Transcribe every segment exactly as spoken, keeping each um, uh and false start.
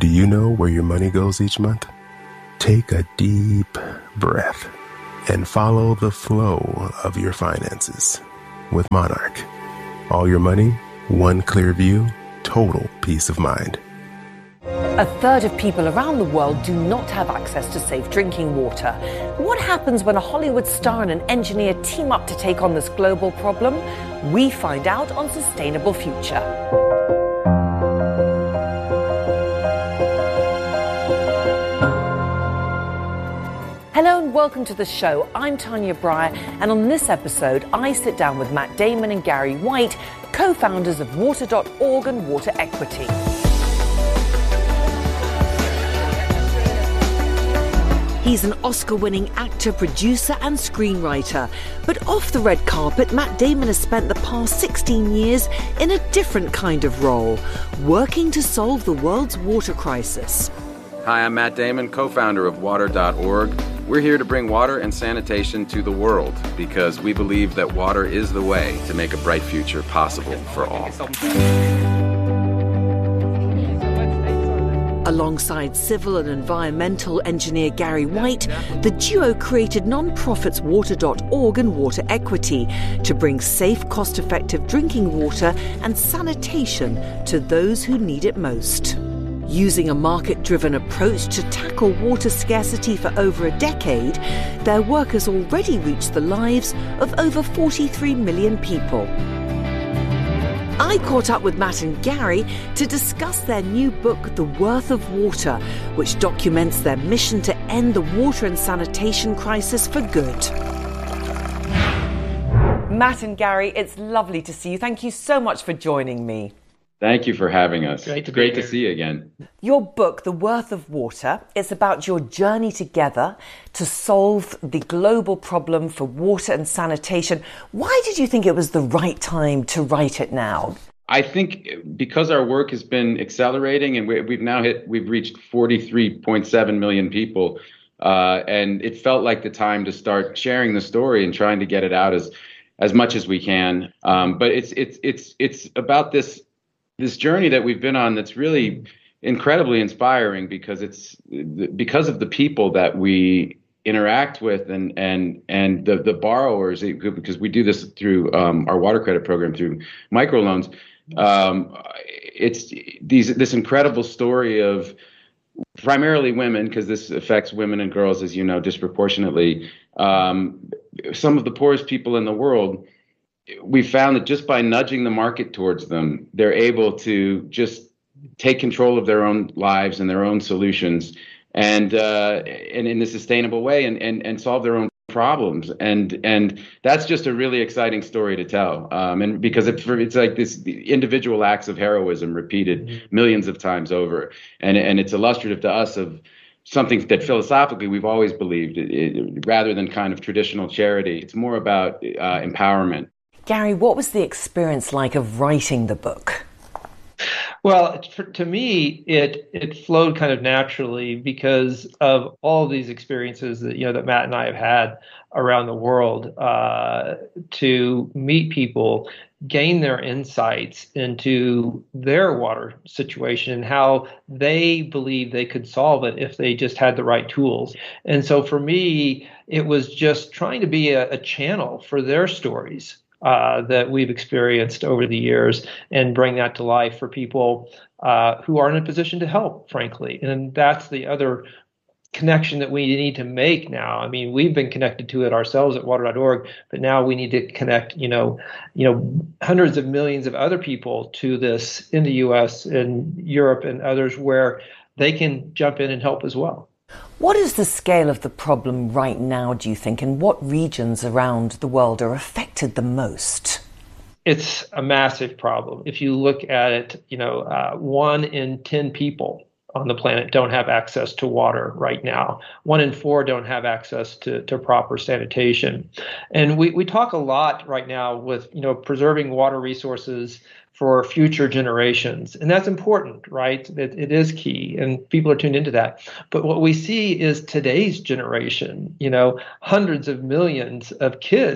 Do you know where your money goes each month? Take a deep breath and follow the flow of your finances with Monarch. All your money, one clear view, total peace of mind. A third of people around the world do not have access to safe drinking water. What happens when a Hollywood star and an engineer team up to take on this global problem? We find out on Sustainable Future. Hello and welcome to the show. I'm Tanya Breyer, and on this episode, I sit down with Matt Damon and Gary White, co-founders of Water dot org and Water Equity. He's an Oscar-winning actor, producer and screenwriter. But off the red carpet, Matt Damon has spent the past sixteen years in a different kind of role, working to solve the world's water crisis. Hi, I'm Matt Damon, co-founder of Water dot org. We're here to bring water and sanitation to the world because we believe that water is the way to make a bright future possible for all. Alongside civil and environmental engineer Gary White, the duo created non-profits Water dot org and Water Equity to bring safe, cost-effective drinking water and sanitation to those who need it most. Using a market-driven approach to tackle water scarcity for over a decade, their work has already reached the lives of over forty-three million people. I caught up with Matt and Gary to discuss their new book, The Worth of Water, which documents their mission to end the water and sanitation crisis for good. Matt and Gary, it's lovely to see you. Thank you so much for joining me. Thank you for having us. Great to, Great to see you again. Your book, The Worth of Water, is about your journey together to solve the global problem for water and sanitation. Why did you think it was the right time to write it now? I think because our work has been accelerating and we, we've now hit, we've reached forty-three point seven million people. Uh, and it felt like the time to start sharing the story and trying to get it out as, as much as we can. Um, but it's, it's, it's, it's about this This journey that we've been on that's really incredibly inspiring because it's because of the people that we interact with and and and the the borrowers, because we do this through um, our water credit program through microloans. Um, it's these this incredible story of primarily women, because this affects women and girls, as you know, disproportionately. Um, some of the poorest people in the world. We found that just by nudging the market towards them, they're able to just take control of their own lives and their own solutions, and uh, and in a sustainable way, and, and and solve their own problems. And and that's just a really exciting story to tell. Um, and because it, it's like this individual acts of heroism repeated mm-hmm. millions of times over, and and it's illustrative to us of something that philosophically we've always believed. It, it, rather than kind of traditional charity, it's more about uh, empowerment. Gary, what was the experience like of writing the book? Well, for, to me, it it flowed kind of naturally because of all these experiences that you know that Matt and I have had around the world uh, to meet people, gain their insights into their water situation and how they believe they could solve it if they just had the right tools. And so for me, it was just trying to be a, a channel for their stories. Uh, that we've experienced over the years and bring that to life for people uh, who are in a position to help, frankly. And that's the other connection that we need to make now. I mean, we've been connected to it ourselves at Water dot org, but now we need to connect, you know, you know, hundreds of millions of other people to this in the U S and Europe and others where they can jump in and help as well. What is the scale of the problem right now, do you think, and what regions around the world are affected the most? It's a massive problem. If you look at it, you know, uh, one in ten people on the planet don't have access to water right now. One in four don't have access to, to proper sanitation. And we, we talk a lot right now with, you know, preserving water resources for future generations. And that's important, right? It, it is key, and people are tuned into that. But what we see is today's generation, you know, hundreds of millions of kids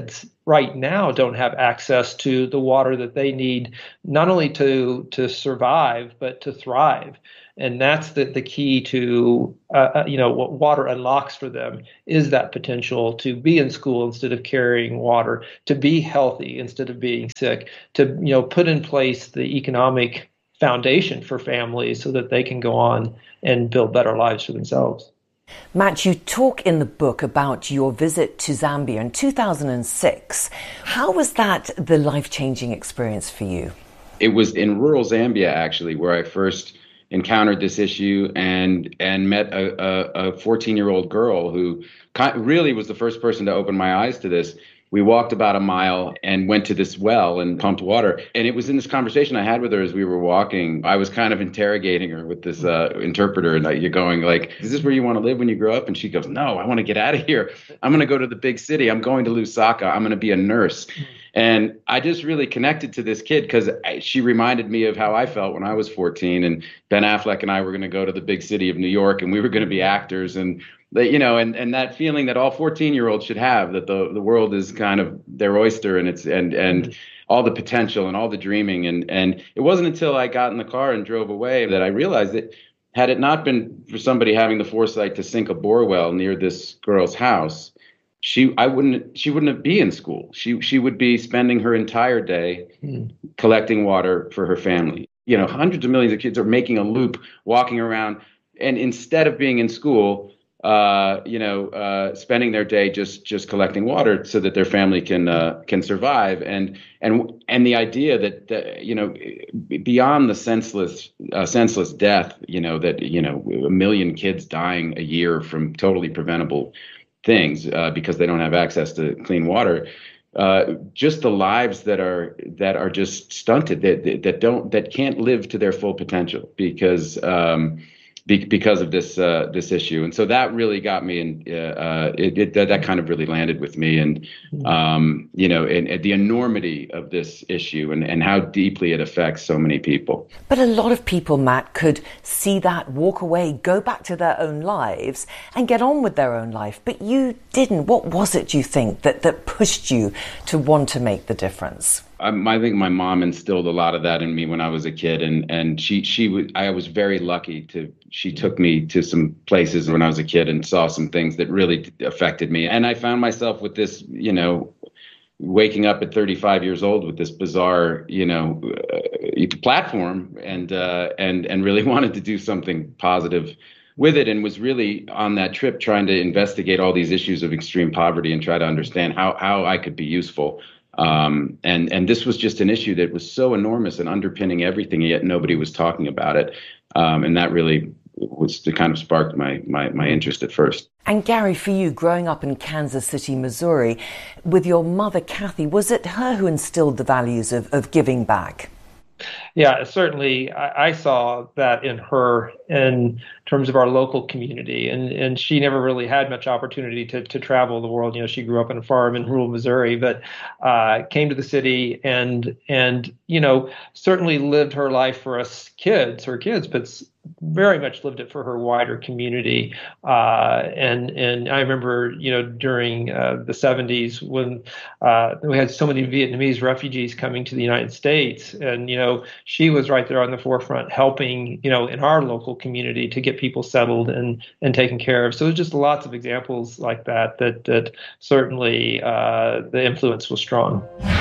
right now don't have access to the water that they need, not only to to survive, but to thrive. And that's the, the key to, uh, you know, what water unlocks for them is that potential to be in school instead of carrying water, to be healthy instead of being sick, to, you know, put in place the economic foundation for families so that they can go on and build better lives for themselves. Matt, you talk in the book about your visit to Zambia in two thousand six. How was that the life-changing experience for you? It was in rural Zambia, actually, where I first encountered this issue and and met a fourteen-year-old girl who really was the first person to open my eyes to this. We walked about a mile and went to this well and pumped water. And it was in this conversation I had with her as we were walking. I was kind of interrogating her with this uh, interpreter. And you're going like, is this where you want to live when you grow up? And she goes, no, I want to get out of here. I'm going to go to the big city. I'm going to Lusaka. I'm going to be a nurse. And I just really connected to this kid because she reminded me of how I felt when I was fourteen. And Ben Affleck and I were going to go to the big city of New York and we were going to be actors. And you know, and, and that feeling that all fourteen-year-olds should have, that the, the world is kind of their oyster and it's and and all the potential and all the dreaming. And and it wasn't until I got in the car and drove away that I realized that had it not been for somebody having the foresight to sink a bore well near this girl's house, she I wouldn't she wouldn't be in school. She she would be spending her entire day mm. collecting water for her family. You know, hundreds of millions of kids are making a loop, walking around, and instead of being in school, Uh, you know, uh, spending their day just just collecting water so that their family can uh, can survive, and and and the idea that, that you know, beyond the senseless uh, senseless death, you know, that you know a million kids dying a year from totally preventable things uh, because they don't have access to clean water. Uh, just the lives that are that are just stunted, that that don't that can't live to their full potential because. Um, because of this uh, this issue. And so that really got me, and uh, it, it that, that kind of really landed with me. And, um, you know, and, and the enormity of this issue and, and how deeply it affects so many people. But a lot of people, Matt, could see that, walk away, go back to their own lives and get on with their own life. But you didn't. What was it, do you think, that, that pushed you to want to make the difference? Um, I think my mom instilled a lot of that in me when I was a kid, and and she she would I was very lucky to she took me to some places when I was a kid and saw some things that really affected me, and I found myself with this, you know, waking up at thirty-five years old with this bizarre, you know, uh, platform, and uh, and and really wanted to do something positive with it, and was really on that trip trying to investigate all these issues of extreme poverty and try to understand how how I could be useful. Um, and, and this was just an issue that was so enormous and underpinning everything, yet nobody was talking about it. Um, and that really was the kind of sparked my, my, my interest at first. And Gary, for you, growing up in Kansas City, Missouri, with your mother, Kathy, was it her who instilled the values of, of giving back? Yeah, certainly. I, I saw that in her in terms of our local community, and, and she never really had much opportunity to, to travel the world. You know, she grew up on a farm in rural Missouri, but uh, came to the city and and you know certainly lived her life for us kids, her kids, but very much lived it for her wider community. Uh, and and I remember, you know, during uh, the seventies when uh, we had so many Vietnamese refugees coming to the United States, and you know, she was right there on the forefront, helping, you know, in our local community to get people settled and and taken care of. So there's just lots of examples like that. That that certainly uh, the influence was strong.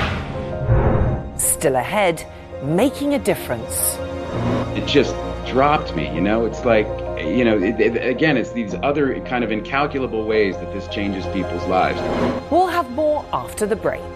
Still ahead, making a difference. It just dropped me, you know, it's like, you know, it, it, again, it's these other kind of incalculable ways that this changes people's lives. We'll have more after the break.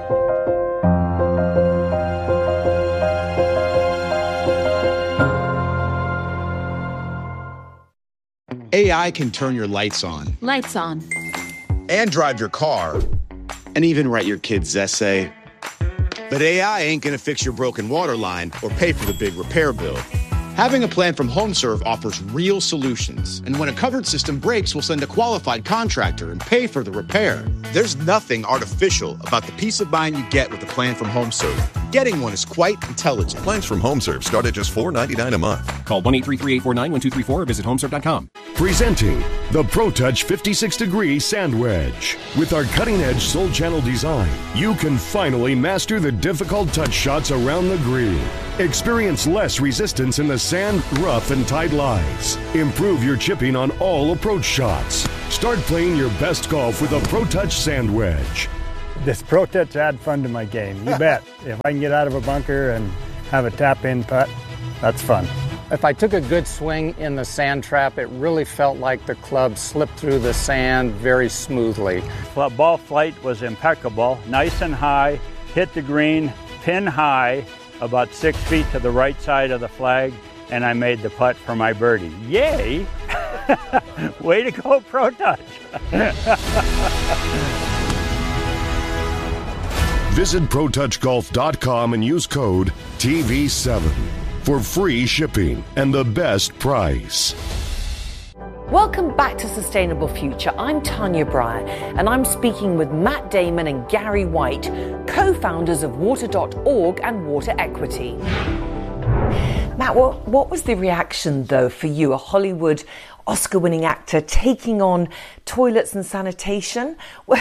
A I can turn your lights on. Lights on. And drive your car. And even write your kid's essay. But A I ain't gonna fix your broken water line or pay for the big repair bill. Having a plan from HomeServe offers real solutions. And when a covered system breaks, we'll send a qualified contractor and pay for the repair. There's nothing artificial about the peace of mind you get with a plan from HomeServe. Getting one is quite intelligent. Plans from HomeServe start at just four dollars and ninety-nine cents a month. Call one eight three three, eight four nine, one two three four or visit homeserve dot com. Presenting the ProTouch fifty-six degree Sand Wedge. With our cutting-edge Soul Channel design, you can finally master the difficult touch shots around the green. Experience less resistance in the sand, rough, and tight lies. Improve your chipping on all approach shots. Start playing your best golf with a ProTouch Sand Wedge. This ProTouch add fun to my game, you bet. If I can get out of a bunker and have a tap-in putt, that's fun. If I took a good swing in the sand trap, it really felt like the club slipped through the sand very smoothly. Well, ball flight was impeccable, nice and high, hit the green, pin high, about six feet to the right side of the flag, and I made the putt for my birdie. Yay! Way to go, ProTouch! Visit Pro Touch Golf dot com and use code T V seven for free shipping and the best price. Welcome back to Sustainable Future. I'm Tanya Breyer, and I'm speaking with Matt Damon and Gary White, co-founders of water dot org and Water Equity. Matt, what, what was the reaction, though, for you, a Hollywood Oscar-winning actor, taking on toilets and sanitation?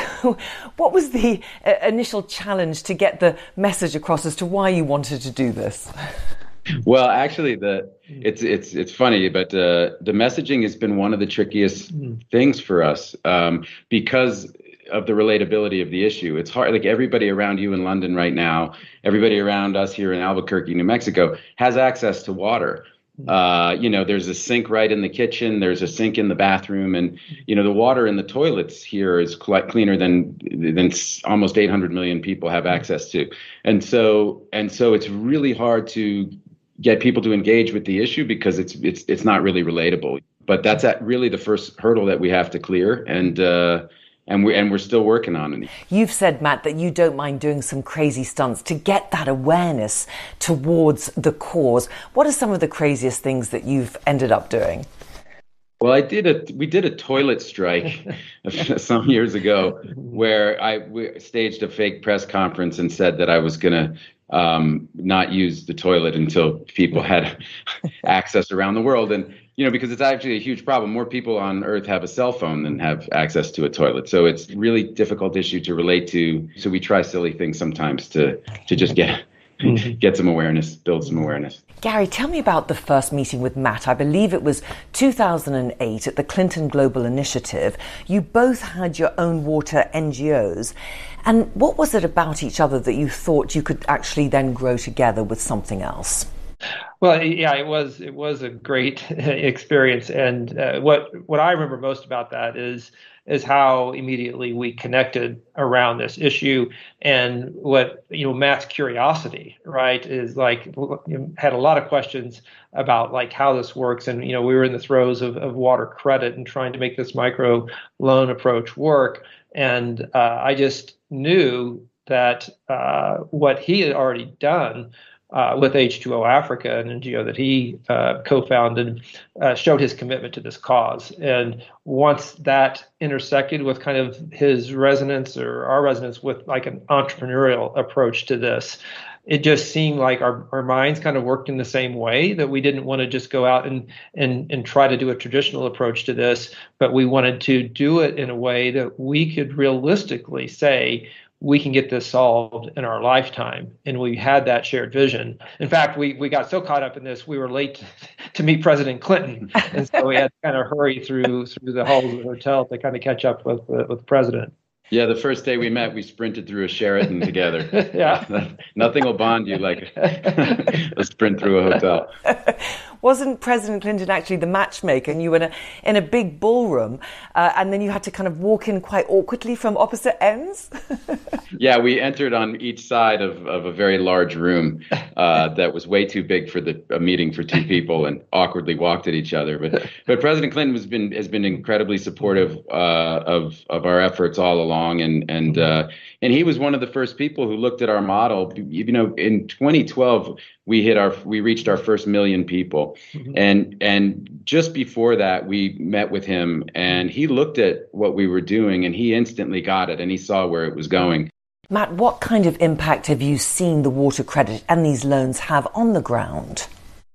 What was the uh, initial challenge to get the message across as to why you wanted to do this? Well, actually, the it's it's it's funny, but uh, the messaging has been one of the trickiest mm. things for us um, because of the relatability of the issue. It's hard. Like everybody around you in London right now, everybody around us here in Albuquerque, New Mexico, has access to water. Uh, you know, there's a sink right in the kitchen. There's a sink in the bathroom, and you know, the water in the toilets here is cleaner than than almost eight hundred million people have access to. And so and so, it's really hard to get people to engage with the issue because it's it's it's not really relatable. But that's at really the first hurdle that we have to clear, and uh, and we and we're still working on it. You've said, Matt, that you don't mind doing some crazy stunts to get that awareness towards the cause. What are some of the craziest things that you've ended up doing? Well, I did a we did a toilet strike some years ago where I we staged a fake press conference and said that I was going to um, not use the toilet until people had access around the world. And, you know, because it's actually a huge problem. More people on Earth have a cell phone than have access to a toilet. So it's a really difficult issue to relate to. So we try silly things sometimes to to just get get some awareness, build some awareness. Gary, tell me about the first meeting with Matt. I believe it was two thousand eight at the Clinton Global Initiative. You both had your own water N G Os. And what was it about each other that you thought you could actually then grow together with something else? Well, yeah, it was it was a great experience, and uh, what what I remember most about that is is how immediately we connected around this issue, and what you know Matt's curiosity, right, is like you know, had a lot of questions about like how this works, and you know we were in the throes of, of water credit and trying to make this micro loan approach work, and uh, I just knew that uh, what he had already done. Uh, with H two O Africa, an N G O that he uh, co-founded, uh, showed his commitment to this cause. And once that intersected with kind of his resonance or our resonance with like an entrepreneurial approach to this, it just seemed like our, our minds kind of worked in the same way, that we didn't want to just go out and, and, and try to do a traditional approach to this, but we wanted to do it in a way that we could realistically say, we can get this solved in our lifetime. And we had that shared vision. In fact, we, we got so caught up in this, we were late to meet President Clinton. And so we had to kind of hurry through through the halls of the hotel to kind of catch up with, uh, with the president. Yeah, the first day we met, we sprinted through a Sheraton together. Yeah. Nothing will bond you like a sprint through a hotel. Wasn't President Clinton actually the matchmaker, and you were in a, in a big ballroom, uh, and then you had to kind of walk in quite awkwardly from opposite ends? Yeah, we entered on each side of, of a very large room uh, that was way too big for the a meeting for two people, and awkwardly walked at each other. But but President Clinton has been has been incredibly supportive uh, of of our efforts all along, and and uh, and he was one of the first people who looked at our model. You know, in twenty twelve. We hit our, we reached our first million people. Mm-hmm. And, and just before that, we met with him, and he looked at what we were doing, and he instantly got it, and he saw where it was going. Matt, what kind of impact have you seen the water credit and these loans have on the ground?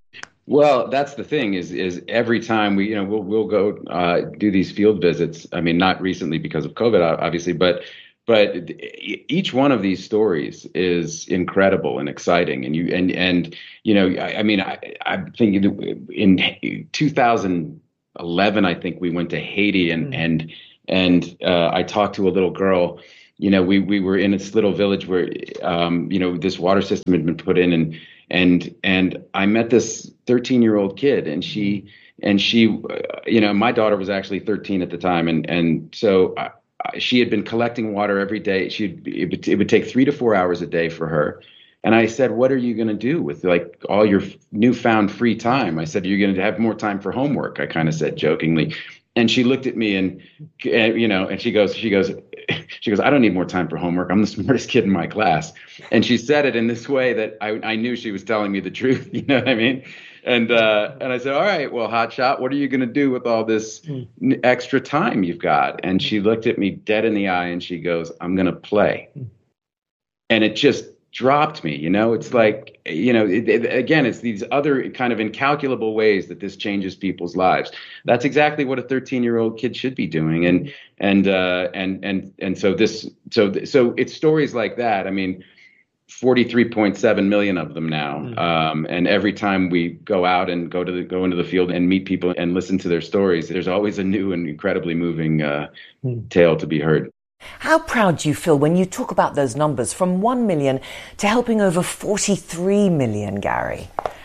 Well, that's the thing is, is every time we, you know, we'll, we'll go uh, do these field visits. I mean, not recently because of COVID, obviously, but, but each one of these stories is incredible and exciting. And you, and, and, you know, I, I mean, I, I'm thinking in two thousand eleven, I think we went to Haiti and, mm. and, and uh, I talked to a little girl. You know, we, we were in this little village where, um, you know, this water system had been put in, and, and, and I met this thirteen year old kid, and she, and she, uh, you know, my daughter was actually thirteen at the time. And, and so I, I, she had been collecting water every day. She'd, it would, it would take three to four hours a day for her. And I said, what are you going to do with like all your newfound free time? I said, you're going to have more time for homework. I kind of said jokingly. And she looked at me and, you know, and she goes, she goes, she goes, I don't need more time for homework. I'm the smartest kid in my class. And she said it in this way that I, I knew she was telling me the truth. You know what I mean? And, uh, and I said, all right, well, hotshot, what are you going to do with all this extra time you've got? And she looked at me dead in the eye and she goes, I'm going to play. And it just dropped me, you know, it's like, you know, it, it, again, it's these other kind of incalculable ways that this changes people's lives. That's exactly what a thirteen year old kid should be doing. And, and, uh, and, and, and so this, so, so it's stories like that. I mean, forty-three point seven million of them now. Mm-hmm. Um, and every time we go out and go to the, go into the field and meet people and listen to their stories, there's always a new and incredibly moving, uh, mm-hmm. tale to be heard. How proud do you feel when you talk about those numbers from one million to helping over forty-three million, Gary?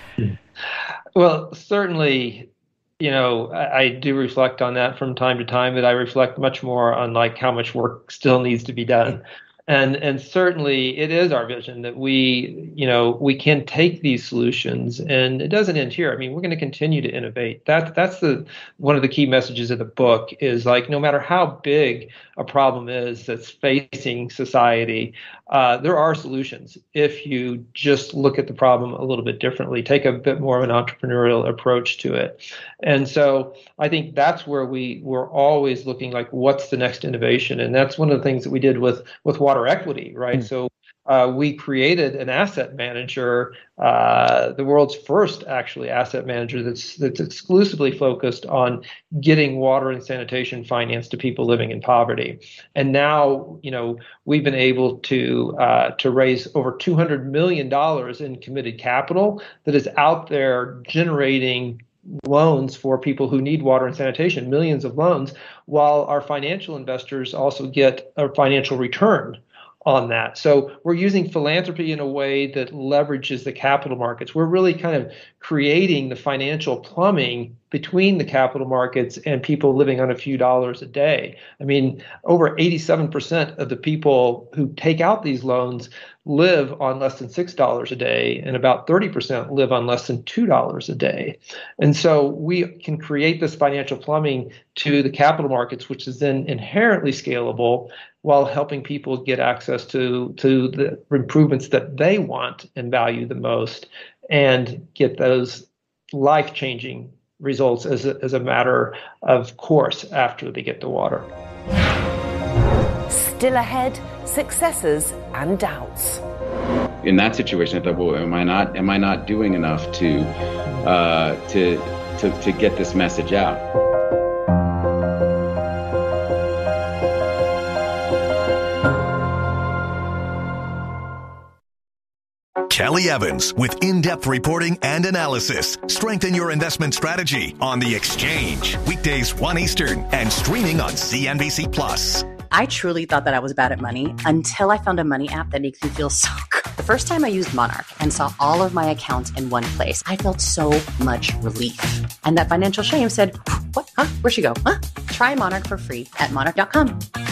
Well, certainly, you know, I, I do reflect on that from time to time, but I reflect much more on like how much work still needs to be done. And and certainly it is our vision that we, you know, we can take these solutions, and it doesn't end here. I mean, we're going to continue to innovate. That that's the one of the key messages of the book is like, no matter how big a problem is that's facing society, uh, there are solutions if you just look at the problem a little bit differently, take a bit more of an entrepreneurial approach to it. And so I think that's where we we're always looking like, what's the next innovation? And that's one of the things that we did with with water equity, right? Mm. So uh, we created an asset manager, uh, the world's first actually asset manager that's that's exclusively focused on getting water and sanitation finance to people living in poverty. And now, you know, we've been able to uh, to raise over two hundred million dollars in committed capital that is out there generating loans for people who need water and sanitation, millions of loans, while our financial investors also get a financial return on that. So we're using philanthropy in a way that leverages the capital markets. We're really kind of creating the financial plumbing between the capital markets and people living on a few dollars a day. I mean, over eighty-seven percent of the people who take out these loans live on less than six dollars a day, and about thirty percent live on less than two dollars a day. And so we can create this financial plumbing to the capital markets, which is then inherently scalable, while helping people get access to, to the improvements that they want and value the most, and get those life-changing results as a, as a matter of course after they get the water. Still ahead, successes and doubts. In that situation, I thought, well, am I not am I not doing enough to uh, to to to get this message out? Kelly Evans with in-depth reporting and analysis. Strengthen your investment strategy on The Exchange. Weekdays one Eastern and streaming on C N B C Plus. I truly thought that I was bad at money until I found a money app that makes me feel so good. The first time I used Monarch and saw all of my accounts in one place, I felt so much relief. And that financial shame said, what? Huh? Where'd she go? Huh? Try Monarch for free at monarch dot com.